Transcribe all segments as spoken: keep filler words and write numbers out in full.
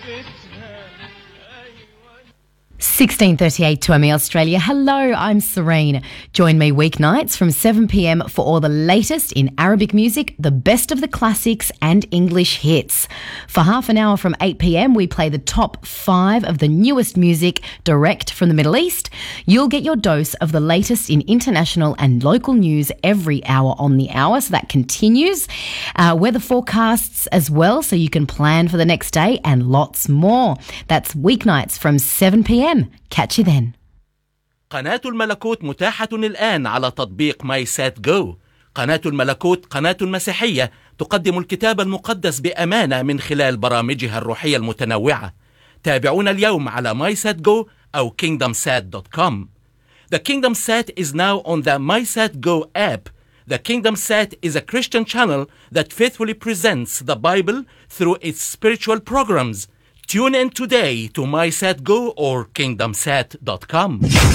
sixteen thirty-eight to M E Australia. Hello, I'm Serene. Join me weeknights from seven p m for all the latest in Arabic music, the best of the classics and English hits. For half an hour from eight p m, we play the top five of the newest music direct from the Middle East. You'll get your dose of the latest in international and local news every hour on the hour, so that continues. Uh, weather forecasts as well, so you can plan for the next day and lots more. That's weeknights from seven p m. Catch you then. قناة الملكوت متاحة الآن على تطبيق ماي سات جو. قناة الملكوت قناة مسيحية تقدم الكتاب المقدس بأمانة من خلال برامجها الروحية المتنوعة. تابعونا اليوم على ماي سات جو أو كينغدم سات دوت كوم. The Kingdom Sat is now on the MySatGo app. The Kingdom Sat is a Christian channel that faithfully presents the Bible through its spiritual programs. Tune in today to MySatGo or kingdom sat dot com.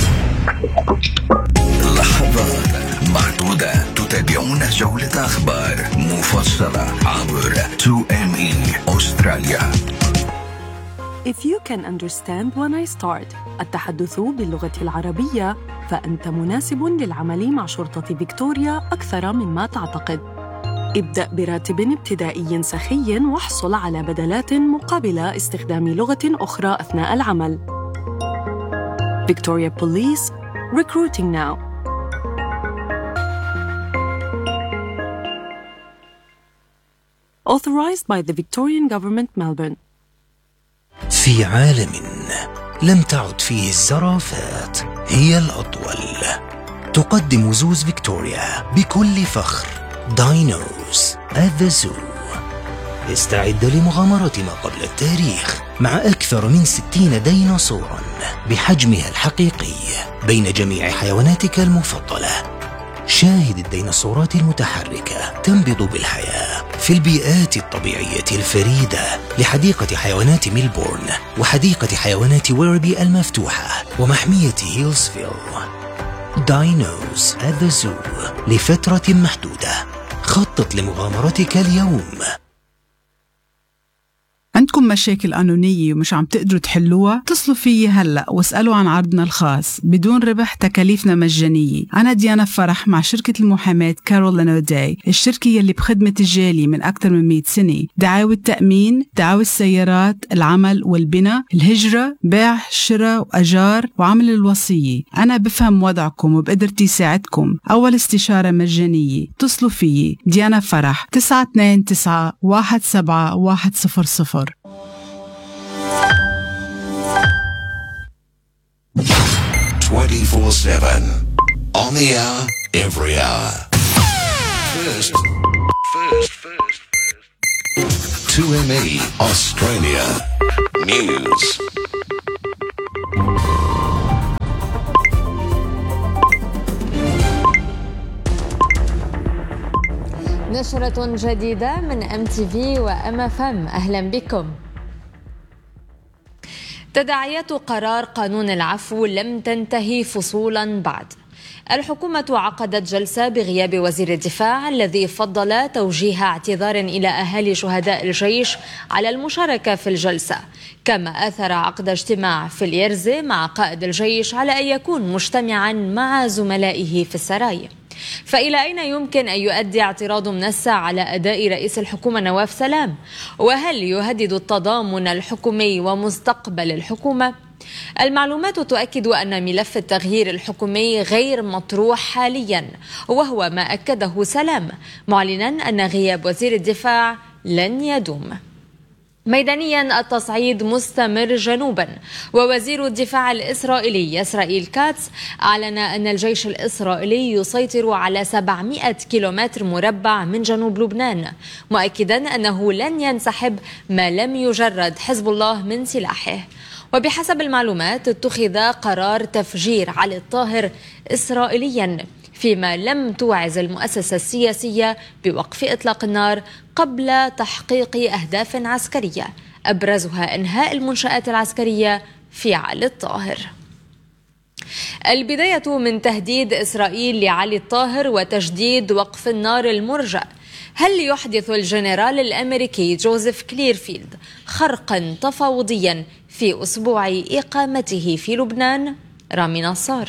لحظات معدودة تتابعون جولة أخبار مفصلة عبر تو إم إي أستراليا. If you can understand when I start التحدث باللغة العربية فأنت مناسب للعمل مع شرطة فيكتوريا أكثر مما تعتقد. ابدأ براتب ابتدائي سخي واحصل على بدلات مقابل استخدام لغة أخرى أثناء العمل. Victoria Police, recruiting now. Authorized by the Victorian Government, Melbourne. في عالم لم تعد فيه الزرافات هي الأطول، تقدم زوز فيكتوريا بكل فخر داينوز at the Zoo. استعد لمغامرة ما قبل التاريخ مع أكثر من ستين ديناصوراً بحجمها الحقيقي بين جميع حيواناتك المفضلة. شاهد الديناصورات المتحركة تنبض بالحياة في البيئات الطبيعية الفريدة لحديقة حيوانات ميلبورن وحديقة حيوانات ويربي المفتوحة ومحمية هيلزفيل. داينوز at the Zoo لفترة محدودة. خطط لمغامرتك اليوم. عندكم مشاكل قانونية ومش عم تقدروا تحلوها؟ اتصلوا فيي هلأ واسألوا عن عرضنا الخاص بدون ربح، تكاليفنا مجانية. أنا ديانا فرح مع شركة المحاماة كارولين أوداي، الشركة يلي بخدمة الجالية من أكثر من مئة سنة. دعاوى التأمين، دعاوى السيارات، العمل والبناء، الهجرة، بيع، شراء وأجار وعمل الوصية. أنا بفهم وضعكم وبقدرتي ساعدكم. أول استشارة مجانية. اتصلوا فيي ديانا فرح تسعة اثنين تسعة واحد سبعة واحد صفر صفر. twenty-four seven on the hour, every hour. First, first, first, first. two M E Australia News. نشرة جديدة من إم تي في وإم إف إم. أهلا بكم. تداعيات قرار قانون العفو لم تنتهي فصولا بعد. الحكومة عقدت جلسة بغياب وزير الدفاع الذي فضل توجيه اعتذار إلى أهالي شهداء الجيش على المشاركة في الجلسة. كما أثر عقد اجتماع في اليرزة مع قائد الجيش على أن يكون مجتمعا مع زملائه في السراي. فإلى أين يمكن أن يؤدي اعتراض منسى على أداء رئيس الحكومة نواف سلام؟ وهل يهدد التضامن الحكومي ومستقبل الحكومة؟ المعلومات تؤكد أن ملف التغيير الحكومي غير مطروح حاليا، وهو ما أكده سلام معلنا أن غياب وزير الدفاع لن يدوم. ميدانيا التصعيد مستمر جنوبا، ووزير الدفاع الإسرائيلي إسرائيل كاتس أعلن أن الجيش الإسرائيلي يسيطر على سبعمئة كيلومتر مربع من جنوب لبنان، مؤكدا أنه لن ينسحب ما لم يجرد حزب الله من سلاحه. وبحسب المعلومات اتخذ قرار تفجير علي الطاهر إسرائيليا، فيما لم توعز المؤسسة السياسية بوقف إطلاق النار قبل تحقيق أهداف عسكرية، أبرزها إنهاء المنشآت العسكرية في علي الطاهر. البداية من تهديد إسرائيل لعلي الطاهر وتجديد وقف النار المرجأ. هل يحدث الجنرال الأمريكي جوزيف كليرفيلد خرقا تفاوضيا في أسبوع إقامته في لبنان؟ رامي نصار.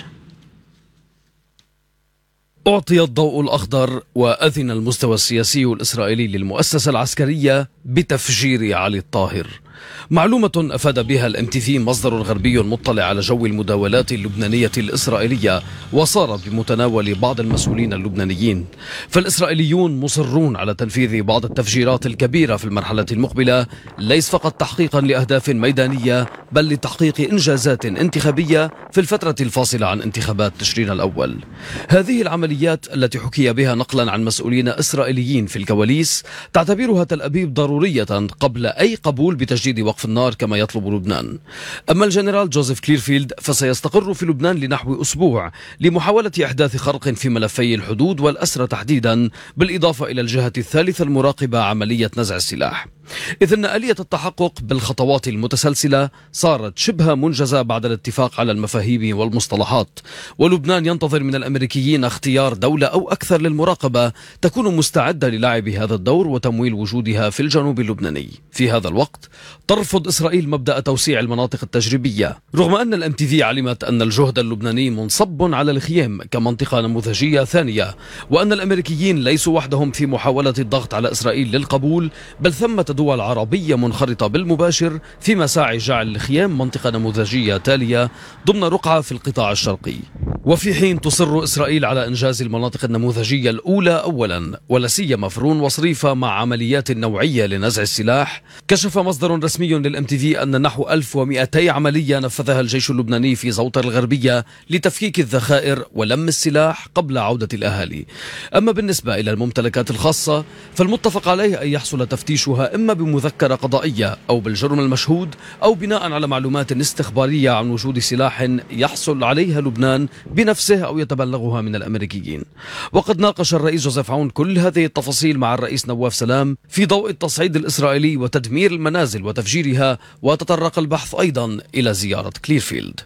أعطي الضوء الأخضر وأذن المستوى السياسي الإسرائيلي للمؤسسة العسكرية بتفجير علي الطاهر. معلومة أفاد بها الام تي في مصدر غربي مطلع على جو المداولات اللبنانية الإسرائيلية وصار بمتناول بعض المسؤولين اللبنانيين. فالإسرائيليون مصرون على تنفيذ بعض التفجيرات الكبيرة في المرحلة المقبلة، ليس فقط تحقيقا لأهداف ميدانية بل لتحقيق إنجازات انتخابية في الفترة الفاصلة عن انتخابات تشرين الأول. هذه العمليات التي حكي بها نقلا عن مسؤولين إسرائيليين في الكواليس تعتبرها تل أبيب ضرورية قبل أي قبول بتجديد وقف النار كما يطلب لبنان. أما الجنرال جوزيف كليرفيلد فسيستقر في لبنان لنحو أسبوع لمحاولة إحداث خرق في ملفي الحدود والأسرى تحديدا، بالإضافة إلى الجهة الثالثة المراقبة عملية نزع السلاح. إذ أن آلية التحقق بالخطوات المتسلسلة صارت شبه منجزة بعد الاتفاق على المفاهيم والمصطلحات، ولبنان ينتظر من الأمريكيين اختيار دولة أو أكثر للمراقبة تكون مستعدة للعب هذا الدور وتمويل وجودها في الجنوب اللبناني. في هذا الوقت ترفض إسرائيل مبدأ توسيع المناطق التجريبية، رغم أن الام تي في علمت أن الجهد اللبناني منصب على الخيام كمنطقة نموذجية ثانية، وأن الأمريكيين ليسوا وحدهم في محاولة الضغط على إسرائيل للقبول، بل ثمة دول عربية منخرطة بالمباشر في مساعي جعل الخيام منطقة نموذجية تالية ضمن رقعة في القطاع الشرقي. وفي حين تصر إسرائيل على إنجاز المناطق النموذجية الأولى أولا، ولا سيما فرون وصريفة مع عمليات نوعية لنزع السلاح، كشف مصدر رسمي للام تي في أن نحو ألف ومئتي عملية نفذها الجيش اللبناني في زوطر الغربية لتفكيك الذخائر ولم السلاح قبل عودة الأهالي. أما بالنسبة إلى الممتلكات الخاصة فالمتفق عليه أن يحصل تفتيشها إما بمذكرة قضائية أو بالجرم المشهود أو بناء على معلومات استخبارية عن وجود سلاح يحصل عليها لبنان بنفسه أو يتبلغها من الأمريكيين. وقد ناقش الرئيس جوزيف عون كل هذه التفاصيل مع الرئيس نواف سلام في ضوء التصعيد الإسرائيلي وتدمير المنازل وتفجيرها، وتطرق البحث أيضا إلى زيارة كليرفيلد.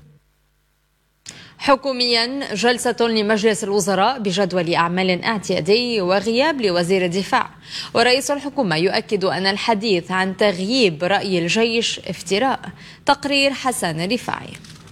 حكوميا جلسة لمجلس الوزراء بجدول أعمال اعتيادي وغياب لوزير الدفاع، ورئيس الحكومة يؤكد أن الحديث عن تغييب رأي الجيش افتراء. تقرير حسن رفاعي.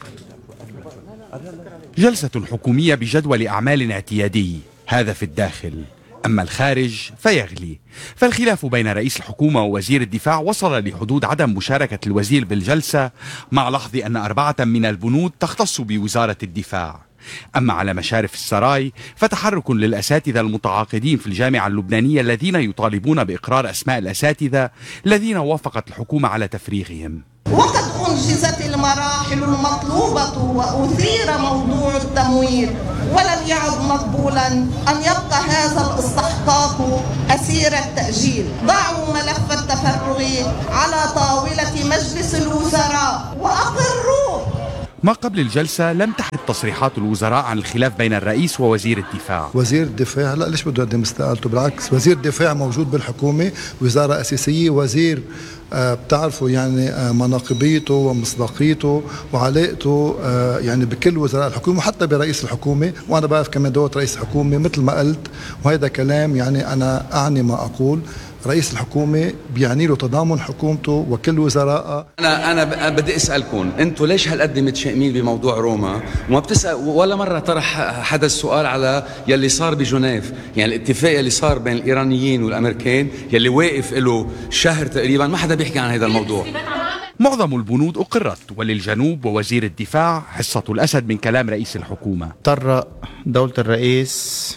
جلسة حكومية بجدول أعمال اعتيادي، هذا في الداخل. أما الخارج فيغلي، فالخلاف بين رئيس الحكومة ووزير الدفاع وصل لحدود عدم مشاركة الوزير بالجلسة، مع لحظ أن أربعة من البنود تختص بوزارة الدفاع. أما على مشارف السراي فتحرك للأساتذة المتعاقدين في الجامعة اللبنانية الذين يطالبون بإقرار أسماء الأساتذة الذين وافقت الحكومة على تفريغهم. وقد أنجزت المراحل المطلوبة وأثير موضوع التمويل، ولم يعد مقبولا أن يبقى هذا الاستحقاق أسير التأجيل. ضعوا ملف التفرغ على طاولة مجلس الوزراء وأقروه. ما قبل الجلسة لم تحدث تصريحات الوزراء عن الخلاف بين الرئيس ووزير الدفاع. وزير الدفاع لا، ليش بده يقدم استقالته؟ بالعكس، وزير الدفاع موجود بالحكومة، وزارة أساسية، وزير آه بتعرفوا يعني آه مناقبيته ومصداقيته وعلاقته آه يعني بكل وزراء الحكومة وحتى برئيس الحكومة، وأنا بعرف كمان دور رئيس الحكومة مثل ما قلت، وهذا كلام يعني أنا أعني ما أقول. رئيس الحكومة بيعني له تضامن حكومته وكل وزرائها. أنا أنا بدي أسألكم، أنتوا ليش هالقد متشائمين بموضوع روما وما بتسأل ولا مرة طرح حدا السؤال على يلي صار بجنيف، يعني الاتفاق يلي صار بين الإيرانيين والأمريكان يلي واقف له شهر تقريبا، ما حدا بيحكي عن هذا الموضوع. معظم البنود أقرت، وللجنوب ووزير الدفاع حصة الأسد من كلام رئيس الحكومة. اضطر دولة الرئيس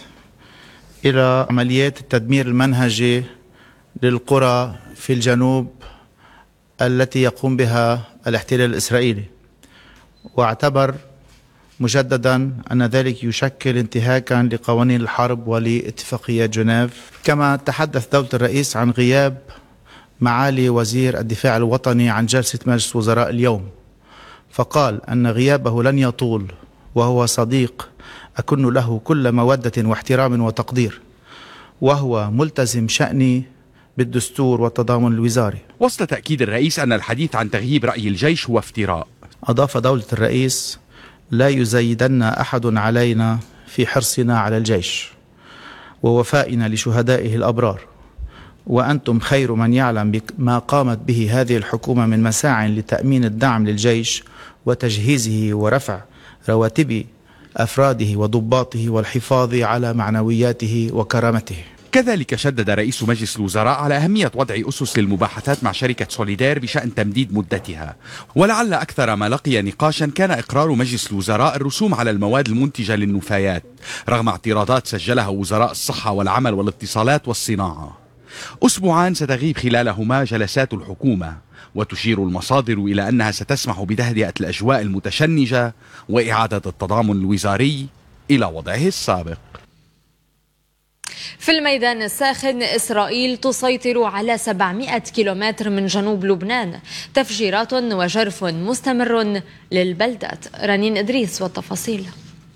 إلى عمليات التدمير المنهجي للقرى في الجنوب التي يقوم بها الاحتلال الإسرائيلي، واعتبر مجددا أن ذلك يشكل انتهاكا لقوانين الحرب ولاتفاقيات جنيف. كما تحدث دولة الرئيس عن غياب معالي وزير الدفاع الوطني عن جلسة مجلس وزراء اليوم، فقال أن غيابه لن يطول، وهو صديق أكن له كل مودة واحترام وتقدير، وهو ملتزم شأني بالدستور والتضامن الوزاري. وسط تأكيد الرئيس أن الحديث عن تغييب رأي الجيش هو افتراء. أضاف دولة الرئيس: لا يزايدن أحد علينا في حرصنا على الجيش ووفائنا لشهدائه الأبرار، وأنتم خير من يعلم ما قامت به هذه الحكومة من مساع لتأمين الدعم للجيش وتجهيزه ورفع رواتب أفراده وضباطه والحفاظ على معنوياته وكرامته. كذلك شدد رئيس مجلس الوزراء على أهمية وضع أسس للمباحثات مع شركة سوليدير بشأن تمديد مدتها. ولعل أكثر ما لقي نقاشا كان إقرار مجلس الوزراء الرسوم على المواد المنتجة للنفايات رغم اعتراضات سجلها وزراء الصحة والعمل والاتصالات والصناعة. أسبوعان ستغيب خلالهما جلسات الحكومة، وتشير المصادر إلى أنها ستسمح بتهدئة الأجواء المتشنجة وإعادة التضامن الوزاري إلى وضعه السابق. في الميدان الساخن، إسرائيل تسيطر على سبعمائة كيلومتر من جنوب لبنان، تفجيرات وجرف مستمر للبلدات. رنين إدريس والتفاصيل.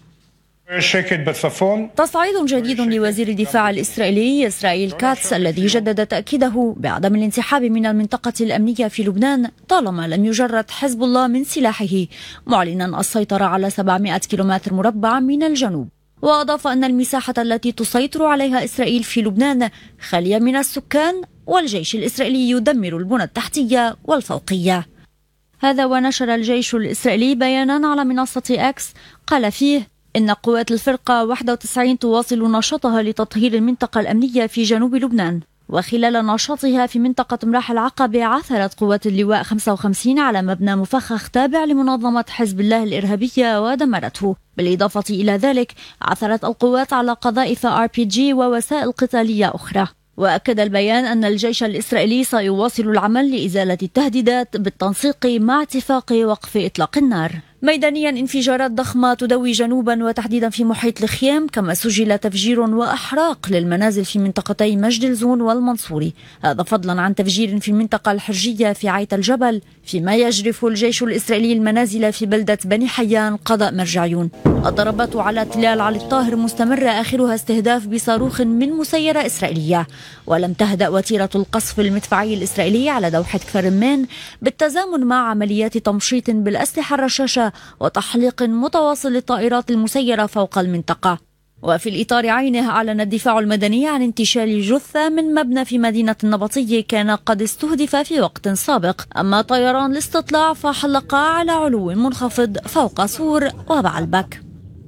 تصعيد جديد لوزير الدفاع الإسرائيلي إسرائيل كاتس الذي جدد تأكيده بعدم الانسحاب من المنطقة الأمنية في لبنان طالما لم يجرد حزب الله من سلاحه، معلنا السيطرة على سبعمائة كيلومتر مربع من الجنوب. وأضاف أن المساحة التي تسيطر عليها إسرائيل في لبنان خالية من السكان، والجيش الإسرائيلي يدمر البنى التحتية والفوقية. هذا ونشر الجيش الإسرائيلي بيانا على منصة إكس قال فيه إن قوات الفرقة واحد وتسعين تواصل نشاطها لتطهير المنطقة الأمنية في جنوب لبنان. وخلال نشاطها في منطقة مراح العقبة عثرت قوات اللواء خمسة وخمسين على مبنى مفخخ تابع لمنظمة حزب الله الإرهابية ودمرته. بالإضافة إلى ذلك عثرت القوات على قذائف آر بي جي ووسائل قتالية أخرى. وأكد البيان أن الجيش الإسرائيلي سيواصل العمل لإزالة التهديدات بالتنسيق مع اتفاق وقف إطلاق النار. ميدانيا، انفجارات ضخمة تدوي جنوبا وتحديدا في محيط الخيام، كما سجل تفجير وأحراق للمنازل في منطقتي مجد الزون والمنصوري، هذا فضلا عن تفجير في المنطقة الحرجية في عيت الجبل، فيما يجرف الجيش الإسرائيلي المنازل في بلدة بني حيان قضاء مرجعيون. الضربات على تلال علي الطاهر مستمرة، آخرها استهداف بصاروخ من مسيرة إسرائيلية. ولم تهدأ وتيرة القصف المدفعي الإسرائيلي على دوحة كفر المان بالتزامن مع عمليات تمشيط بالأسلحة الرشاشة وتحليق متواصل للطائرات المسيرة فوق المنطقة. وفي الإطار عينه أعلن الدفاع المدني عن انتشال جثة من مبنى في مدينة النبطية كان قد استهدف في وقت سابق، أما طيران الاستطلاع فحلق على علو منخفض فوق سور وبعلبك.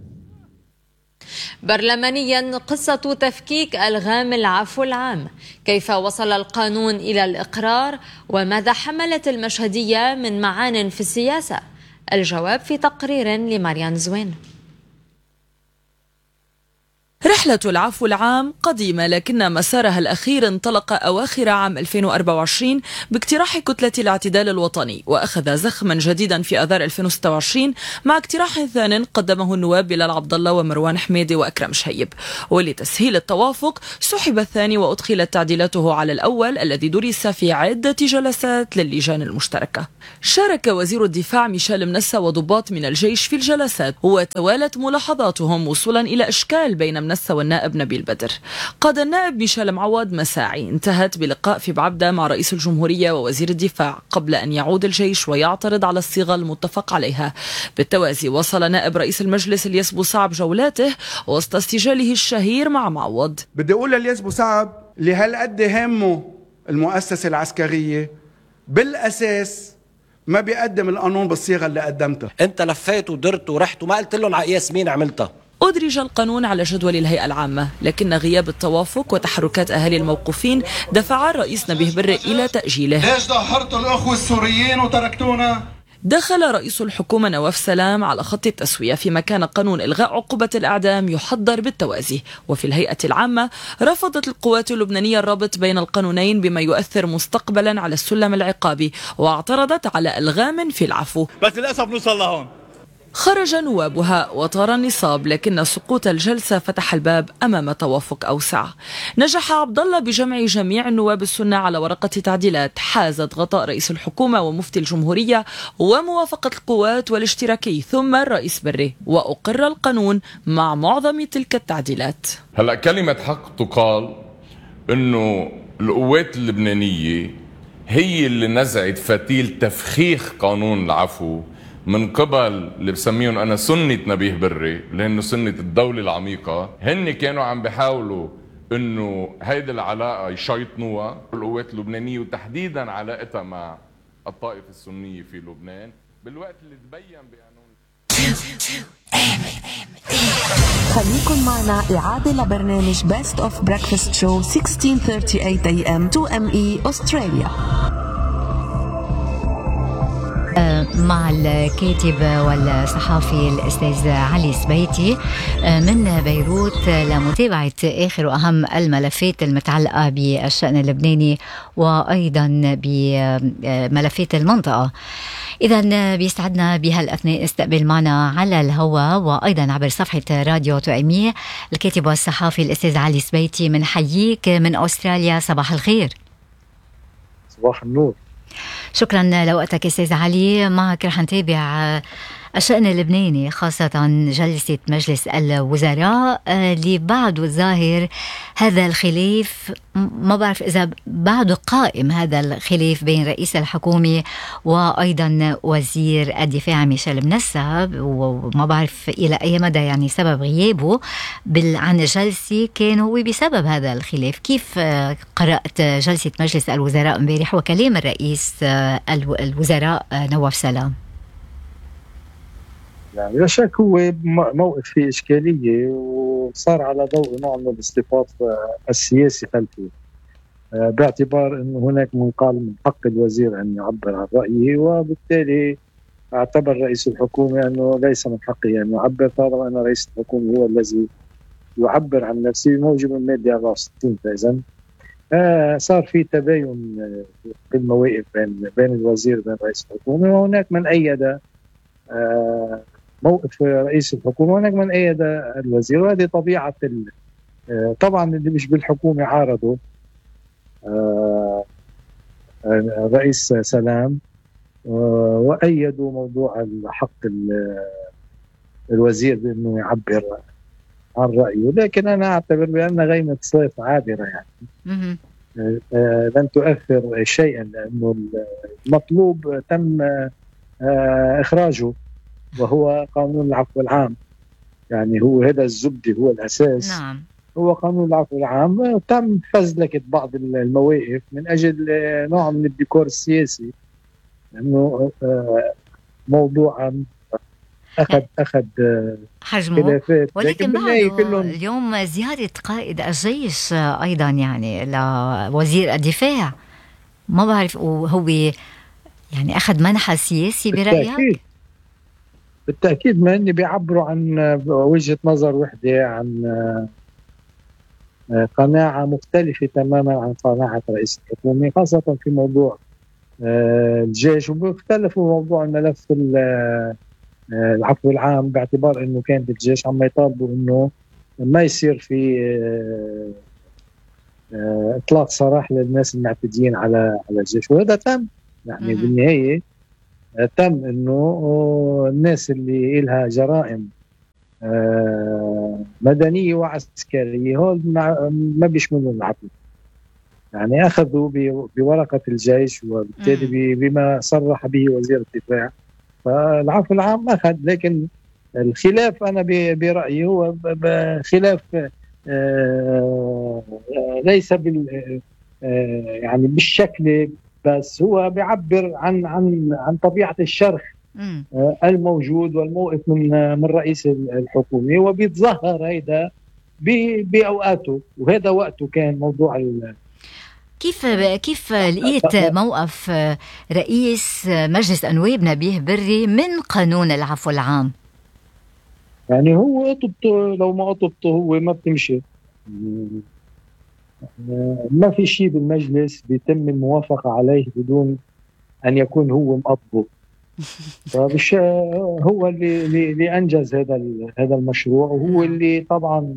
برلمانيا، قصة تفكيك ألغام العفو العام، كيف وصل القانون إلى الإقرار وماذا حملت المشهدية من معان في السياسة؟ الجواب في تقرير لماريان زوين. رحلة العفو العام قديمة، لكن مسارها الأخير انطلق أواخر عام ألفين وأربعة وعشرين باقتراح كتلة الاعتدال الوطني، وأخذ زخما جديدا في آذار ألفين وستة وعشرين مع اقتراح ثان قدمه النواب بلال عبد الله ومروان حميدي وأكرم شهيب. ولتسهيل التوافق سحب الثاني وأدخلت تعديلاته على الأول الذي درس في عدة جلسات للجان المشتركة. شارك وزير الدفاع ميشيل منسى وضباط من الجيش في الجلسات، وتوالت ملاحظاتهم وصولا إلى إشكال بين منسى والنائب نبيل بدر. قاد النائب ميشيل معوض مساعي انتهت بلقاء في بعبدة مع رئيس الجمهورية ووزير الدفاع قبل أن يعود الجيش ويعترض على الصيغة المتفق عليها. بالتوازي وصل نائب رئيس المجلس الياس بوصعب جولاته وسط استجاله الشهير مع معوض. بدي أقول للياس بوصعب اللي هالقد همه المؤسسة العسكرية بالأساس ما بيقدم القانون بالصيغة اللي قدمتها. انت لفيت ودرت ورحت وما قلت لهم على قياس مين عملتها. أدرج القانون على جدول الهيئة العامة، لكن غياب التوافق وتحركات أهالي الموقوفين دفع الرئيس نبيه بري إلى تأجيله. ليش ظهرتوا الأخوة السوريين وتركتونا؟ دخل رئيس الحكومة نواف سلام على خط التسوية، فيما كان قانون إلغاء عقوبة الإعدام يحضر بالتوازي. وفي الهيئة العامة رفضت القوات اللبنانية الربط بين القانونين بما يؤثر مستقبلا على السلم العقابي، واعترضت على ألغام في العفو. بس للأسف نوصل لهون. خرج نوابها وطار النصاب، لكن سقوط الجلسة فتح الباب أمام توافق أوسع. نجح عبد الله بجمع جميع النواب السنة على ورقة تعديلات حازت غطاء رئيس الحكومة ومفتي الجمهورية وموافقة القوات والاشتراكي ثم الرئيس بري، وأقر القانون مع معظم تلك التعديلات. هلأ كلمة حق تقال إنه القوات اللبنانية هي اللي نزعت فتيل تفخيخ قانون العفو من قبل اللي بسميهم أنا سنة نبيه بري، لأنه سنة الدولة العميقة. هن كانوا عم بيحاولوا انه هيدي العلاقه يشيطنوها القوات اللبنانيه، وتحديدا علاقتها مع الطائفه السنيه في لبنان، بالوقت اللي تبين بقانون. خليكن معنا إعادة لبرنامج Best of Breakfast Show sixteen thirty-eight A M two M E أستراليا مع الكاتب والصحافي الأستاذ علي سبيتي من بيروت لمتابعة آخر وأهم الملفات المتعلقة بالشأن اللبناني وأيضا بملفات المنطقة. إذا بيسعدنا بهالأثناء استقبل معنا على الهواء وأيضا عبر صفحة راديو تو إم إي الكاتب والصحافي الأستاذ علي سبيتي. من حييك من أستراليا، صباح الخير. صباح النور. شكرا لوقتك أستاذ علي. معك رح نتابع الشأن اللبناني، خاصة جلسة مجلس الوزراء اللي بعده ظاهر هذا الخلاف. ما بعرف إذا بعده قائم هذا الخلاف بين رئيس الحكومة وأيضا وزير الدفاع ميشيل منسب، وما بعرف إلى أي مدى يعني سبب غيابه عن الجلسة كان هو بسبب هذا الخلاف. كيف قرأت جلسة مجلس الوزراء امبارح وكلام الرئيس الوزراء نواف سلام؟ يعني لا شك هو موقف فيه إشكالية، وصار على ضوء نوع من الاصطفاف السياسي خلفه، باعتبار أنه هناك من قال من حق الوزير أن يعبر عن رأيه، وبالتالي اعتبر رئيس الحكومة أنه ليس من حقه أن يعبر طالما أن رئيس الحكومة هو الذي يعبر عن نفسه بموجب المادة أربعة وستين. فإذا آه صار في تباين في المواقف بين بين الوزير وبين رئيس الحكومة، وهناك من أيد آه موقف رئيس الحكومة وهناك من أيد الوزير، وهذه طبيعة آه طبعا اللي مش بالحكومة عارضوا آه رئيس سلام آه وأيدوا موضوع حق الوزير بأنه يعبر عن رأيه، لكن أنا أعتبر بأن غيمة صيف عابرة يعني آه لن تؤثر شيئا، لأنه المطلوب تم آه إخراجه وهو قانون العفو العام. يعني هو هذا الزبدة، هو الأساس. نعم. هو قانون العفو العام تم فزلكة بعض المواقف من أجل نوع من الديكور السياسي، لأنه آه موضوع أخذ أخذ حجمه، ولكن بعده اليوم زيارة قائد الجيش أيضا يعني لوزير الدفاع، ما بعرف وهو يعني أخذ منحى سياسي برأيك؟ بالتأكيد بالتأكيد، ما أني بيعبروا عن وجهة نظر وحدة، عن قناعة مختلفة تماما عن قناعة رئيس الحكومة، خاصة في موضوع الجيش، وبيختلفوا موضوع الملف العفو العام، باعتبار أنه كانت الجيش عم يطالبوا أنه ما يصير في إطلاق سراح للناس المعتدين على على الجيش، وهذا تم يعني م- بالنهاية تم انه الناس اللي لها جرائم مدنيه وعسكريه هول ما بيشملوا العفو، يعني اخذوا بورقه الجيش، وبالتالي بما صرح به وزير الدفاع فالعفو العام اخذ. لكن الخلاف انا برايي هو خلاف ليس بال يعني بالشكل، بس هو بيعبر عن عن عن طبيعة الشرخ آه الموجود والموقف من آه من رئيس الحكومة، وبيتظاهر هيدا بأوقاته، وهذا وقته كان موضوع كيف كيف لقيت موقف رئيس مجلس النواب نبيه بري من قانون العفو العام؟ يعني هو قطبته، لو ما قطبته هو ما بتمشي، ما في شيء بالمجلس بيتم الموافقة عليه بدون أن يكون هو مقطبه. فبش هو اللي اللي أنجز هذا هذا المشروع، وهو اللي طبعا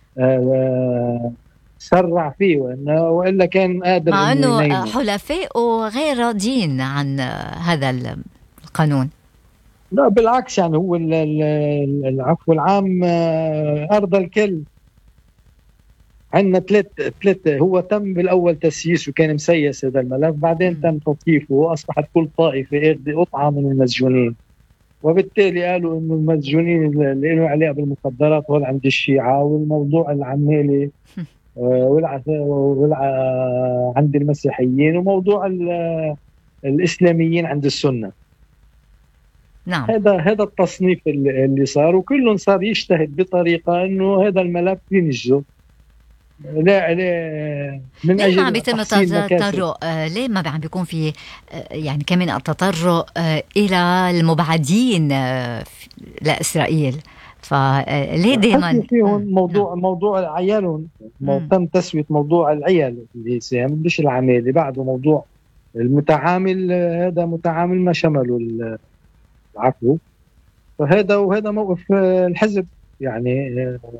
سرع فيه، وإنه وإلا كان قادر مع أنه حلفائه غير راضين عن هذا القانون. لا بالعكس، يعني هو العفو العام أرضى الكل. عندنا ثلاث ثلاث هو تم بالاول تسييس وكان مسيس هذا الملف، بعدين تم تطفيفه واصبحت كل طائفه اخذ قطعه من المسجونين، وبالتالي قالوا انه المسجونين اللي لهم علاقه بالمخدرات هول عند الشيعه، والموضوع العمالي والع... والع... عند المسيحيين، وموضوع الإسلاميين عند السنة. نعم. هذا هذا التصنيف اللي صار، وكل صار يجتهد بطريقة إنه هذا الملف ينجزه. لا لا من ليه أجل ما عم بيتم التطرق؟ ليه ما عم بيكون في يعني كمان التطرق إلى المبعدين لإسرائيل؟ فليه دائما فيهم موضوع موضوع عيالهم، تم تسوية موضوع العيال اللي سام مش العمالة بعده. موضوع المتعامل هذا متعامل ما شمله العفو، فهذا وهذا موقف الحزب، يعني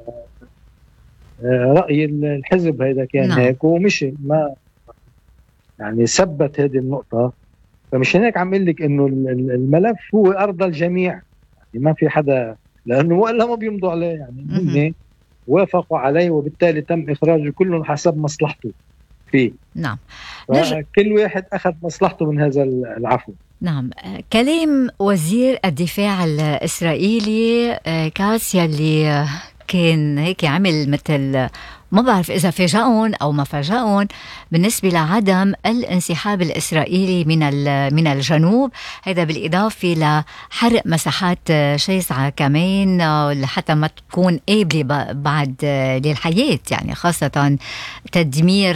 رأي الحزب هذا كان نعم. هيك ومشي، ما يعني ثبت هذه النقطة. فمش هناك عم اقول لك انه الملف هو ارضى الجميع، يعني ما في حدا، لانه ولا ما بيمضوا عليه، يعني هم وافقوا عليه وبالتالي تم اخراجه كلهم حسب مصلحته فيه. نعم. كل واحد اخذ مصلحته من هذا العفو. نعم. كلام وزير الدفاع الإسرائيلي كاتس يلي كان هيك عمل مثل ما بعرف إذا فاجأون أو ما فاجأون بالنسبة لعدم الانسحاب الإسرائيلي من من الجنوب، هذا بالإضافة لحرق مساحات شاسعة كمان لحتى ما تكون قابلة بعد للحياة، يعني خاصة تدمير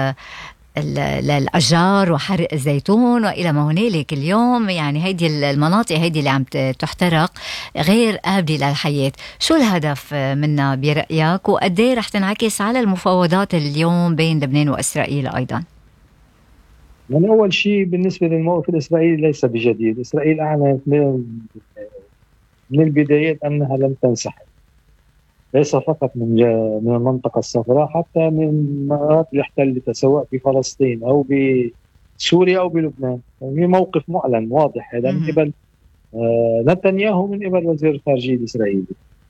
الأشجار وحرق الزيتون وإلى ما هنالك. اليوم يعني هيدي المناطق هيدي اللي عم تحترق غير قابلة للحياة. شو الهدف منها برأيك، وقديه رح تنعكس على المفاوضات اليوم بين لبنان وإسرائيل أيضا؟ من أول شيء بالنسبة للموقف الإسرائيلي ليس بجديد. إسرائيل أعلنت من من البدايات أنها لن تنسحب، ليس فقط من من المنطقة الصفراء، حتى من مناطق الاحتلال سواء في فلسطين أو بسوريا أو بلبنان. يعني موقف معلن واضح هذا من قبل آه نتنياهو، من قبل وزير الخارجية الإسرائيلي.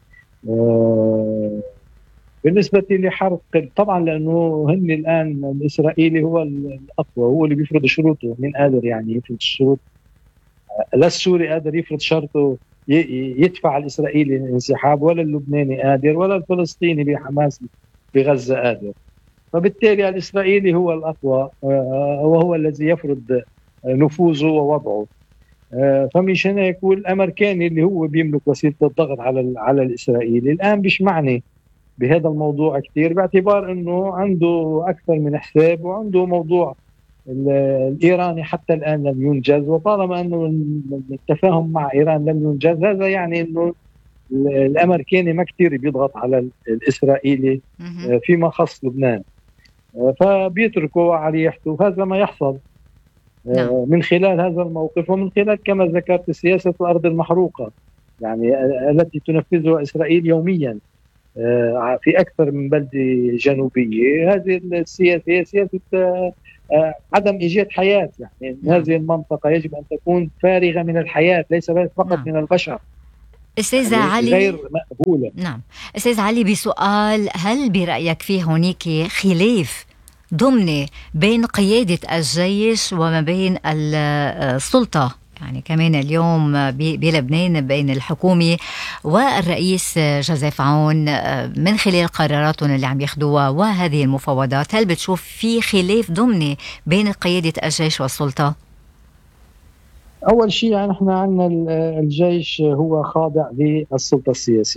آه بالنسبة لحرق، طبعا لأنه هن الآن الإسرائيلي هو الأقوى، هو اللي بيفرض شروطه. من قادر يعني يفرض الشروط؟ آه لا السوري قادر يفرض شرطه يدفع الإسرائيلي الانسحاب، ولا اللبناني قادر، ولا الفلسطيني بحماس بغزة قادر. فبالتالي الإسرائيلي هو الأقوى وهو الذي يفرض نفوذه ووضعه. فمش هناك. والأمريكاني اللي هو بيملك وسيلة الضغط على على الإسرائيلي الآن مش معني بهذا الموضوع كتير، باعتبار أنه عنده أكثر من حساب، وعنده موضوع الإيراني حتى الآن لم ينجز. وطالما أنه التفاهم مع إيران لم ينجز، هذا يعني أنه الأمريكاني ما كتير بيضغط على الإسرائيلي فيما خص لبنان، فبيتركوا على ريحته. وهذا ما يحصل من خلال هذا الموقف، ومن خلال كما ذكرت سياسة الأرض المحروقة، يعني التي تنفذها إسرائيل يوميا في أكثر من بلدة جنوبية. هذه السياسة هي سياسة عدم إيجاد حياة، يعني هذه المنطقة يجب أن تكون فارغة من الحياة، ليس فقط نعم. من البشر. أستاذ يعني علي، غير مقبولة. نعم. أستاذ علي، بسؤال، هل برأيك في هناك خلاف ضمني بين قيادة الجيش وما بين السلطة، يعني كمان اليوم بلبنان بين الحكومة والرئيس جوزيف عون من خلال قراراتهم اللي عم ياخدوها وهذه المفاوضات؟ هل بتشوف في خلاف ضمني بين قيادة الجيش والسلطة؟ أول شيء يعني احنا عندنا الجيش هو خاضع للسلطة السياسية،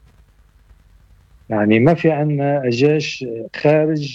يعني ما في عندنا جيش خارج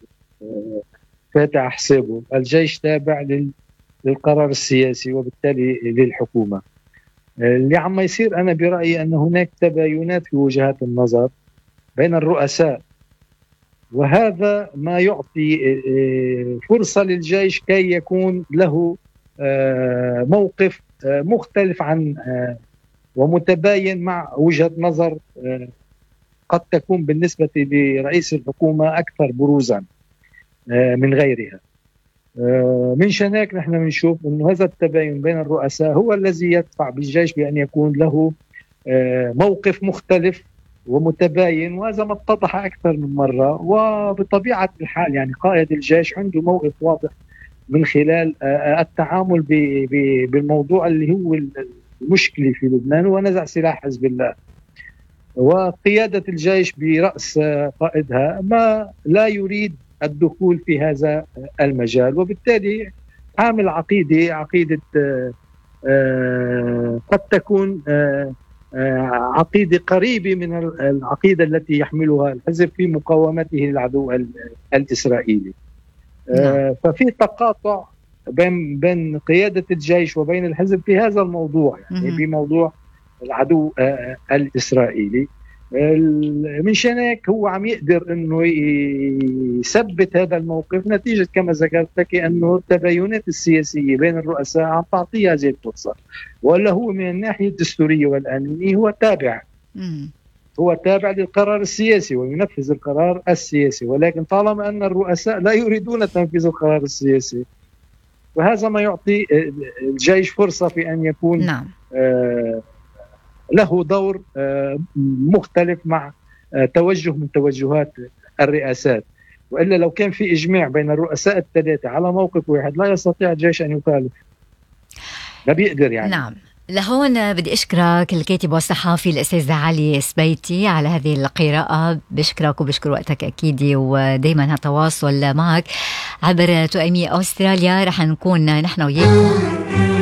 فاتح حسابه. الجيش تابع لل للقرار السياسي وبالتالي للحكومة. اللي عم يصير أنا برأيي أن هناك تباينات في وجهات النظر بين الرؤساء، وهذا ما يعطي فرصة للجيش كي يكون له موقف مختلف عن ومتباين مع وجهة نظر قد تكون بالنسبة لرئيس الحكومة أكثر بروزا من غيرها. من شناك نحن بنشوف أنه هذا التباين بين الرؤساء هو الذي يدفع بالجيش بأن يكون له موقف مختلف ومتباين، وهذا ما اتضح أكثر من مرة. وبطبيعة الحال يعني قائد الجيش عنده موقف واضح من خلال التعامل بالموضوع اللي هو المشكلة في لبنان، هو نزع سلاح حزب الله. وقيادة الجيش برأس قائدها ما لا يريد الدخول في هذا المجال، وبالتالي حامل عقيدة عقيدة قد تكون عقيدة قريبة من العقيدة التي يحملها الحزب في مقاومته للعدو الإسرائيلي. نعم. ففي تقاطع بين بين قيادة الجيش وبين الحزب في هذا الموضوع، يعني م- بموضوع العدو الإسرائيلي. من شانك هو عم يقدر انه يثبت هذا الموقف نتيجة كما ذكرت لك انه التباينات السياسية بين الرؤساء عم تعطيه هذه الفرصة، ولا هو من الناحية الدستورية والقانونية هو تابع مم. هو تابع للقرار السياسي وينفذ القرار السياسي، ولكن طالما ان الرؤساء لا يريدون تنفيذ القرار السياسي وهذا ما يعطي الجيش فرصة في ان يكون نعم. آه له دور مختلف مع توجه من توجهات الرئاسات، وإلا لو كان في إجماع بين الرؤساء الثلاثة على موقف واحد لا يستطيع الجيش أن يخالف، لا بيقدر يعني. نعم. لهون بدي أشكرك الكاتب والصحافي الأستاذ علي سبيتي على هذه القراءة، بشكرك وبشكر وقتك أكيد، ودايما هالتواصل معك عبر تو إم إي أستراليا. رح نكون نحن وياكم